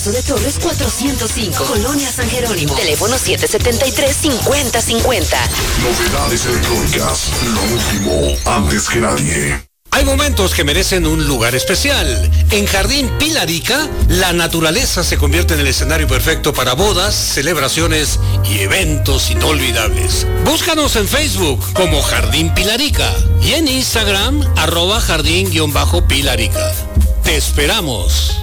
de Torres 405, Colonia San Jerónimo. Teléfono 773-5050. Novedades electrónicas, lo último, antes que nadie. Hay momentos que merecen un lugar especial. En Jardín Pilarica, la naturaleza se convierte en el escenario perfecto para bodas, celebraciones y eventos inolvidables. Búscanos en Facebook como Jardín Pilarica y en Instagram @jardín_pilarica. Te esperamos.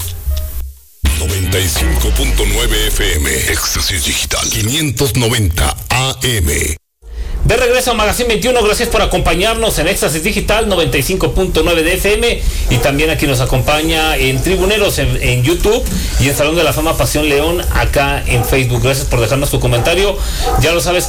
95.9 FM, Éxtasis Digital, 590 AM. De regreso a Magazine 21, gracias por acompañarnos en Éxtasis Digital 95.9 de FM y también aquí nos acompaña en Tribuneros en YouTube y en Salón de la Fama Pasión León acá en Facebook. Gracias por dejarnos tu comentario. Ya lo sabes,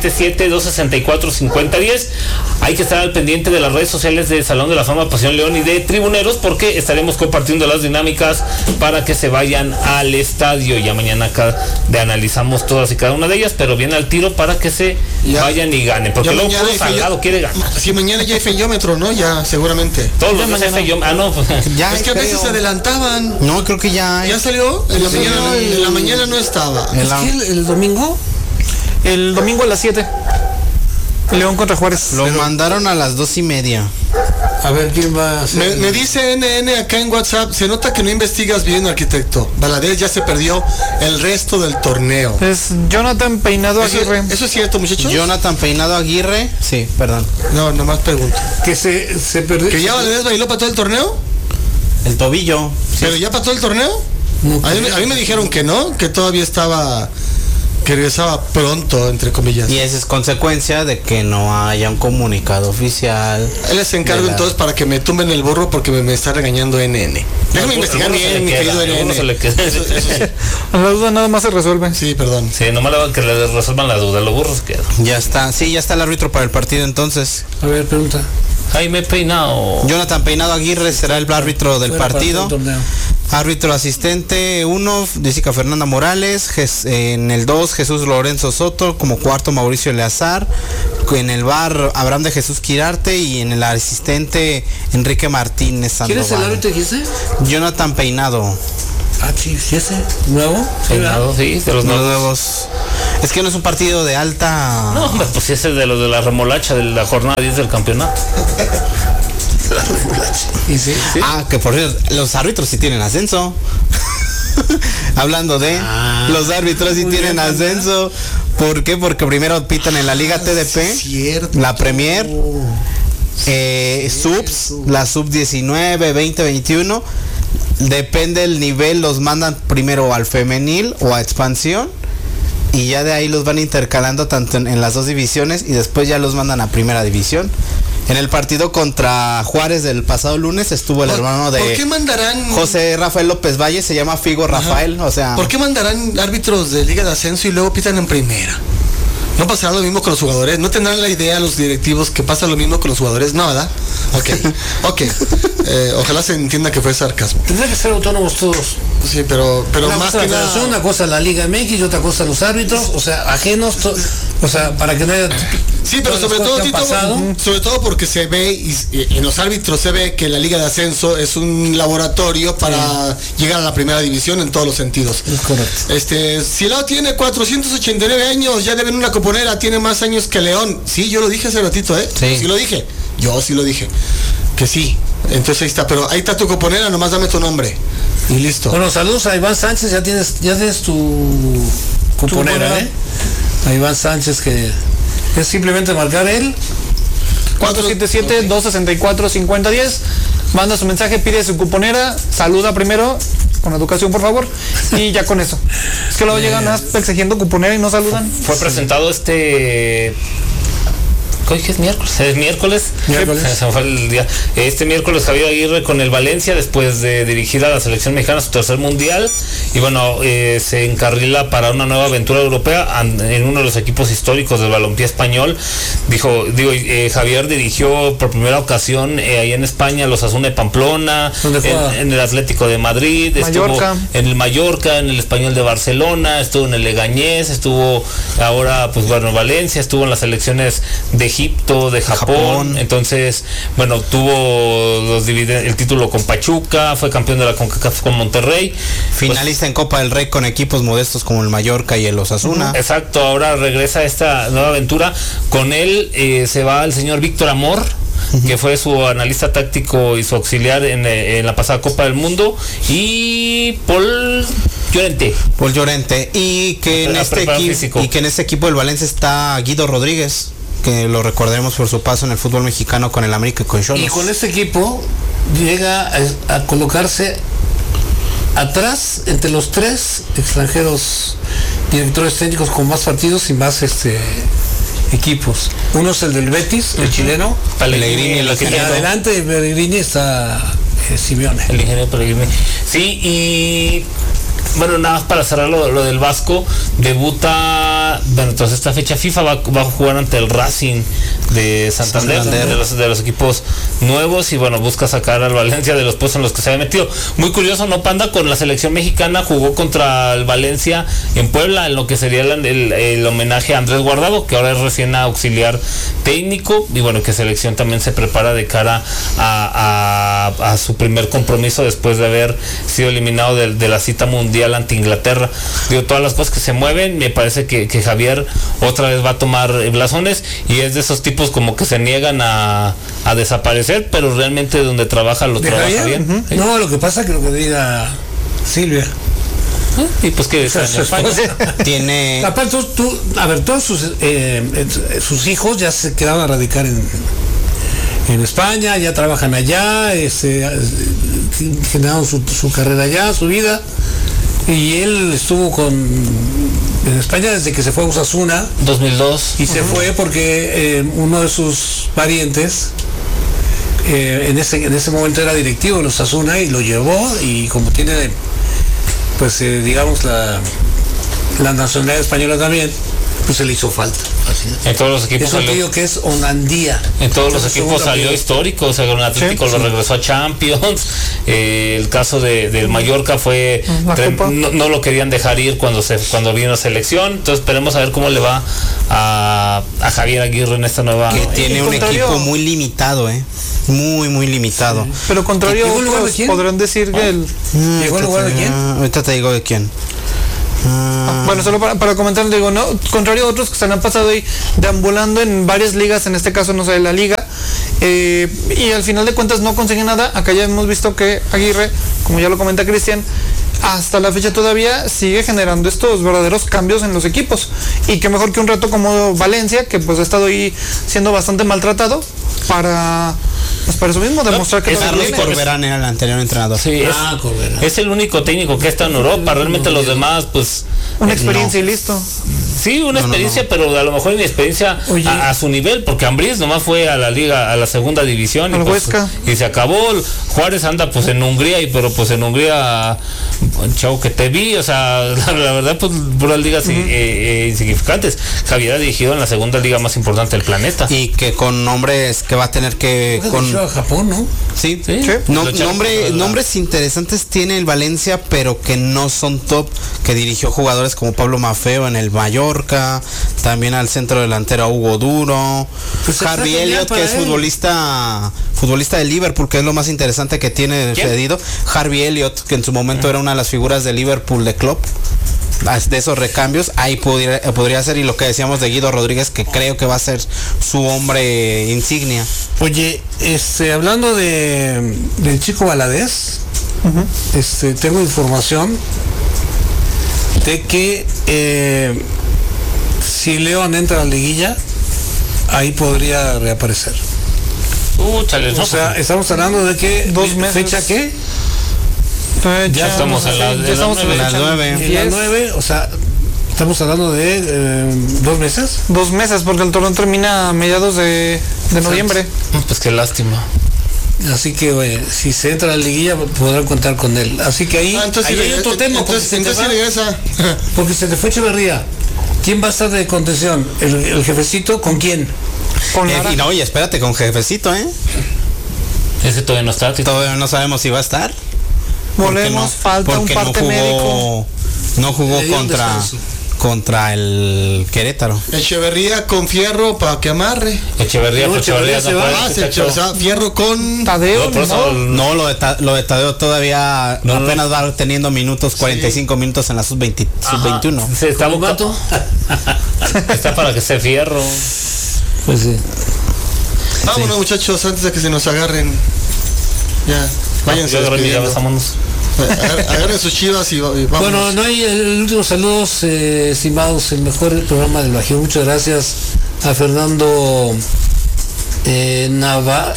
477-264-5010. Hay que estar al pendiente de las redes sociales de Salón de la Fama Pasión León y de Tribuneros porque estaremos compartiendo las dinámicas para que se vayan al estadio. Ya mañana acá analizamos todas y cada una de ellas, pero bien al tiro para que se vayan y ganen, porque luego Salgado quiere ganar. Si mañana ya hay feyómetro, ¿no? Ya, seguramente. Todos los días hay feyómetro. Ah, no, pues. Ya, es que a veces se adelantaban. No, creo que ya. ¿Ya salió? En la mañana no estaba. Es que el domingo. El domingo a las 7. León contra Juárez. Lo mandaron a las 2:30. A ver, ¿quién va a hacer? Me dice NN acá en WhatsApp, se nota que no investigas bien, arquitecto. Valadez ya se perdió el resto del torneo. Es Jonathan Peinado Aguirre. ¿Eso es cierto, muchachos? Jonathan Peinado Aguirre, sí, perdón. No, nomás pregunto. Que se perdió. ¿Que ya Valadez bailó para todo el torneo? El tobillo. ¿Pero ya para todo el torneo? No, a mí me dijeron que no, que todavía estaba... que regresaba pronto, entre comillas. Y esa es consecuencia de que no haya un comunicado oficial. Él les encargo entonces para que me tumben el burro porque me está regañando NN. Déjame investigar bien, mi querido NN. Se le queda. Eso sí. La duda nada más se resuelve. Sí, perdón. Sí, nomás que le resuelvan la duda, los burros quedan. Ya está, sí, ya está el árbitro para el partido entonces. A ver, pregunta. Jaime Peinado. Jonathan Peinado Aguirre será el árbitro del partido. Árbitro asistente 1, Jessica Fernanda Morales. En el 2, Jesús Lorenzo Soto. Como cuarto, Mauricio Eleazar. En el bar, Abraham de Jesús Quirarte. Y en el asistente, Enrique Martínez Sandoval. ¿Quién es el árbitro que dice? Jonathan Peinado. Ah, sí, ese. ¿Nuevo? Peinado, sí, de los nuevos. Es que no es un partido de alta... No, pues ese es de los de la remolacha de la jornada 10 del campeonato. ¿Y sí? Ah, que por cierto, los árbitros sí tienen ascenso. Hablando de los árbitros sí tienen ascenso. ¿Por qué? Porque primero pitan en la Liga TDP, cierto. la Premier, subs, la sub 19, 20, 21. Depende del nivel, los mandan primero al femenil o a expansión. Y ya de ahí los van intercalando tanto en las dos divisiones y después ya los mandan a primera división. En el partido contra Juárez del pasado lunes estuvo el hermano de ¿por qué mandarán José Rafael López Valle, se llama Figo Rafael, o sea... ¿Por qué mandarán árbitros de Liga de Ascenso y luego pitan en primera? ¿No pasará lo mismo con los jugadores? ¿No tendrán la idea los directivos que pasa lo mismo con los jugadores? No, ¿verdad? Ok. Ojalá se entienda que fue sarcasmo. Tendrán que ser autónomos todos. Sí, pero más que nada... Una cosa la Liga MX y otra cosa los árbitros, o sea, ajenos, o sea, para que no haya... Sí, pero sobre todo porque se ve, y en los árbitros se ve que la Liga de Ascenso es un laboratorio para llegar a la primera división en todos los sentidos. Es correcto. Si Lao tiene 489 años, ya deben una coponera, tiene más años que León. Sí, yo lo dije hace ratito, Sí lo dije. Yo sí lo dije. Que sí. Entonces ahí está, pero ahí está tu coponera, nomás dame tu nombre. Y listo. Bueno, saludos a Iván Sánchez, ya tienes tu cuponera, A Iván Sánchez, que es simplemente marcar él 477-264-5010. Manda su mensaje, pide su cuponera, saluda primero, con educación por favor, y ya con eso. Es que luego llegan exigiendo cuponera y no saludan. Fue presentado ¿hoy qué es miércoles? ¿Es miércoles? Se me fue el día. Este miércoles Javier Aguirre con el Valencia, después de dirigir a la selección mexicana su tercer mundial, y bueno, se encarrila para una nueva aventura europea en uno de los equipos históricos del balompié español. Javier dirigió por primera ocasión ahí en España los Osasuna de Pamplona, en el Atlético de Madrid, Mallorca. Estuvo en el Mallorca, en el Español de Barcelona, estuvo en el Leganés, estuvo ahora pues bueno, Valencia, estuvo en las selecciones de Egipto, de Japón. Entonces, bueno, tuvo el título con Pachuca, fue campeón de la CONCACAF con Monterrey. Finalista en Copa del Rey con equipos modestos como el Mallorca y el Osasuna. Exacto, ahora regresa a esta nueva aventura. Con él se va el señor Víctor Amor, que fue su analista táctico y su auxiliar en la pasada Copa del Mundo, y Paul Llorente. Y que en este equipo del Valencia está Guido Rodríguez, que lo recordaremos por su paso en el fútbol mexicano con el América y con Xolos. Y con este equipo llega a colocarse atrás entre los 3 extranjeros directores técnicos con más partidos y más equipos. Uno es el del Betis, el chileno Pellegrini, y adelante de Pellegrini está Simeone, el ingeniero Pellegrini. Sí, y bueno, nada más para cerrar lo del Vasco, debuta, bueno, tras esta fecha FIFA va a jugar ante el Racing de Santander. De los equipos nuevos, y bueno, busca sacar al Valencia de los puestos en los que se había metido. Muy curioso, ¿no, Panda? Con la selección mexicana jugó contra el Valencia en Puebla, en lo que sería el homenaje a Andrés Guardado, que ahora es recién auxiliar técnico, y bueno, que selección también se prepara de cara a su primer compromiso después de haber sido eliminado de la cita mundial ante Inglaterra. Digo, todas las cosas que se mueven, me parece que Javier otra vez va a tomar blasones, y es de esos tipos como que se niegan a desaparecer, pero realmente donde trabaja lo trabaja Javier? Bien. No, lo que pasa es que lo que diga Silvia. Y pues que tiene. Aparte, todos sus hijos ya se quedaron a radicar en España, ya trabajan allá, generaron su carrera allá, su vida. Y él estuvo en España desde que se fue a Osasuna 2002, y se fue porque uno de sus parientes en ese momento era directivo de Osasuna y lo llevó, y como tiene pues digamos la nacionalidad española también, pues se le hizo falta. En todos los equipos salió, que es Onandía. En todos los equipos salió histórico, o sea, con el Atlético lo regresó a Champions. El caso del Mallorca fue no lo querían dejar ir cuando vino a selección. Entonces esperemos a ver cómo le va a Javier Aguirre en esta nueva. Que tiene un equipo muy limitado, muy limitado. Sí. Pero contrario a otros podrán decir que ¿llegó al lugar de quién? Ahorita te digo de quién. Bueno, solo para comentar, digo, no, contrario a otros que se han pasado ahí deambulando en varias ligas, en este caso no sé, la liga, y al final de cuentas no consiguen nada. Acá ya hemos visto que Aguirre, como ya lo comenta Cristian, hasta la fecha todavía sigue generando estos verdaderos cambios en los equipos, y que mejor que un reto como Valencia, que pues ha estado ahí siendo bastante maltratado, para eso mismo, demostrar que Carlos Corberán era el anterior entrenador. Sí, es el único técnico que está en Europa. Realmente los demás, pues una experiencia y listo. Sí, una experiencia, pero a lo mejor una experiencia a su nivel, porque Ambriz nomás fue a la liga, a la segunda división, y se acabó. Juárez anda pues en Hungría, pero pues en Hungría, chavo, que te vi, o sea, la verdad, pues puras ligas insignificantes. Javier ha dirigido en la segunda liga más importante del planeta. Y que con nombres que va a tener que a Japón, ¿no? Sí. Nombres interesantes tiene el Valencia, pero que no son top, que dirigió jugadores como Pablo Maffeo en el Mallorca, también al centro delantero Hugo Duro, pues Harvey Elliott, que es futbolista de Liverpool, que es lo más interesante que tiene cedido. Harvey Elliott, que en su momento era una de las figuras de Liverpool de Klopp. De esos recambios, ahí podría ser, y lo que decíamos de Guido Rodríguez, que creo que va a ser su hombre insignia. Oye, hablando del chico Valadez, tengo información de que si León entra a la liguilla, ahí podría reaparecer. O sea, estamos hablando de que 2 meses. ¿Fecha qué? Ya estamos en la 9. O sea, estamos hablando de 2 meses. 2 meses, porque el torneo termina a mediados de noviembre. Pues qué lástima. Así que si se entra a la liguilla podrán contar con él. Así que ahí hay otro tema. Porque se te fue Echeverría. ¿Quién va a estar de contención? ¿El jefecito con quién? Y no, y espérate, con jefecito, Ese todavía no está. Todavía no sabemos si va a estar. Volvemos, falta un parte médico. No jugó contra el Querétaro. Echeverría con Fierro para que amarre. Echeverría se va. Fierro con Tadeo. No, lo de Tadeo todavía apenas va teniendo minutos, 45 minutos en la sub-21. Se está buscando. Está para que se Fierro. Pues sí. Vámonos, muchachos, antes de que se nos agarren. Ya, váyanse. Vámonos. Agarren sus chivas y vamos. Bueno, no hay el último saludos, estimados, el mejor programa del Bajío. Muchas gracias a Fernando Nava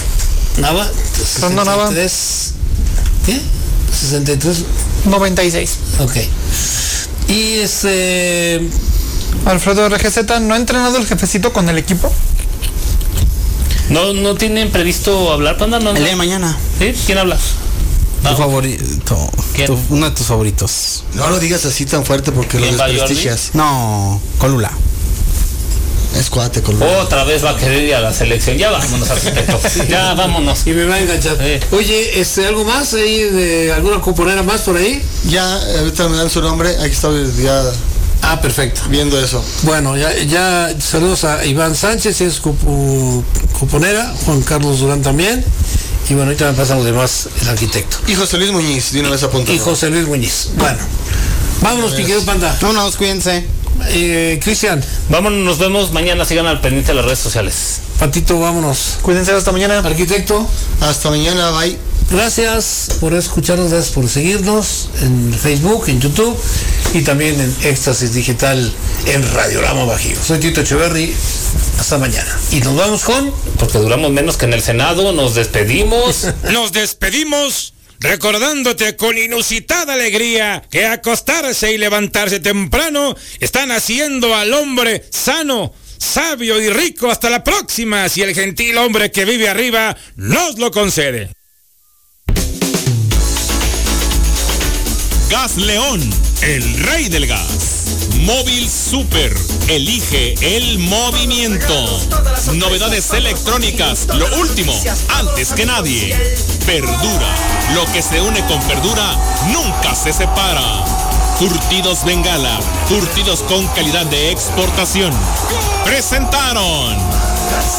63. ¿Qué? 63 96. Ok. Y Alfredo RGZ, ¿no ha entrenado el jefecito con el equipo? ¿No tienen previsto hablar, Panda? ¿No? El día de mañana. ¿Sí? ¿Quién habla? Tu favorito. Uno de tus favoritos. No lo digas así tan fuerte porque lo desprestigias. No, Colula. Es cuate, Colula. Otra vez va a querer ir a la selección. Ya vámonos, arquitecto. Ya vámonos. Y me va a enganchar. Oye, ¿algo más ahí de alguna componera más por ahí? Ya, ahorita me dan su nombre. Aquí estoy ya. Ah, perfecto. Viendo eso. Bueno, ya saludos a Iván Sánchez, es cuponera, Juan Carlos Durán también. Y bueno, ahorita me pasan los demás, el arquitecto. Y José Luis Muñiz, de una vez apuntado. Y José Luis Muñiz. Bueno, vámonos, Piquero Panda. Vámonos, cuídense. Cristian. Vámonos, nos vemos mañana, sigan al pendiente de las redes sociales. Patito, vámonos. Cuídense, hasta mañana. Arquitecto. Hasta mañana, bye. Gracias por escucharnos, gracias por seguirnos en Facebook, en YouTube y también en Éxtasis Digital en Radiorama Bajío. Soy Tito Echeverry, hasta mañana. Y nos vamos con... Porque duramos menos que en el Senado, nos despedimos. Nos despedimos recordándote con inusitada alegría que acostarse y levantarse temprano están haciendo al hombre sano, sabio y rico. Hasta la próxima, si el gentil hombre que vive arriba nos lo concede. Gas León, el rey del gas. Móvil Super, elige el movimiento. Novedades electrónicas, lo último, antes que nadie. Verdura, lo que se une con verdura nunca se separa. Curtidos Bengala, curtidos con calidad de exportación. Presentaron